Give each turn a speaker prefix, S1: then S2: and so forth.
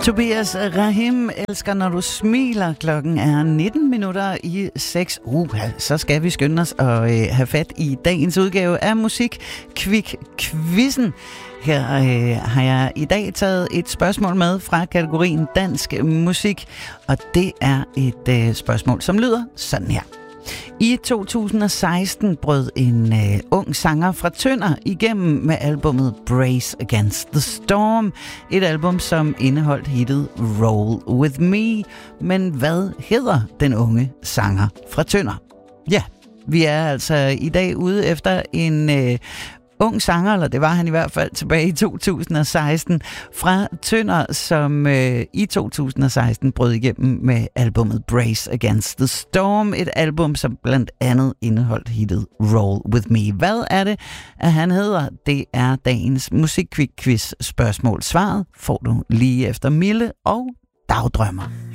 S1: Tobias Rahim elsker, når du smiler. Klokken er 6:19. Så skal vi skynde os og have fat i dagens udgave af Musik-Kvik-Quizzen. Her har jeg i dag taget et spørgsmål med fra kategorien dansk musik, og det er et spørgsmål, som lyder sådan her. I 2016 brød en ung sanger fra Tønder igennem med albummet Brace Against the Storm. Et album, som indeholdt hittet Roll With Me. Men hvad hedder den unge sanger fra Tønder? Ja, vi er altså i dag ude efter en ung sanger, eller det var han i hvert fald tilbage i 2016, fra Tønder, som i 2016 brød igennem med albummet Brace Against the Storm. Et album, som blandt andet indeholdt hittet Roll With Me. Hvad er det, at han hedder? Det er dagens Musik-Kvik-Quiz spørgsmål. Svaret får du lige efter Mille og Dagdrømmer.